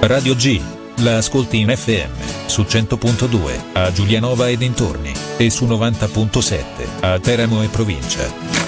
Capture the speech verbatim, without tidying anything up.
Radio G, la ascolti in F M, su cento punto due, a Giulianova e dintorni, e su novanta punto sette, a Teramo e provincia.